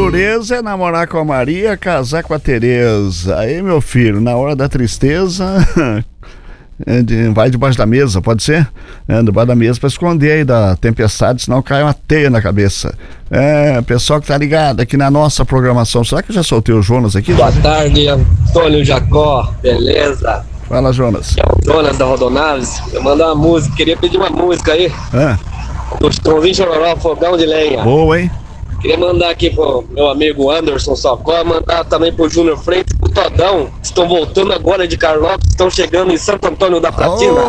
natureza é namorar com a Maria, casar com a Tereza. Aí, meu filho, na hora da tristeza, vai debaixo da mesa, pode ser? Debaixo da mesa pra esconder aí da tempestade, senão cai uma teia na cabeça. Pessoal que tá ligado aqui na nossa programação. Será que eu já soltei o Jonas aqui? Boa tarde, Antônio Jacó, beleza? Fala, Jonas. É o Jonas da Rodonaves. Eu mandar uma música, queria pedir uma música aí. Do Tronzinho Chororó, Fogão de Lenha. Boa, hein? Queria mandar aqui pro meu amigo Anderson Socó, mandar também pro Júnior Freitas e pro Todão, que estão voltando agora de Carlópolis, estão chegando em Santo Antônio da Platina.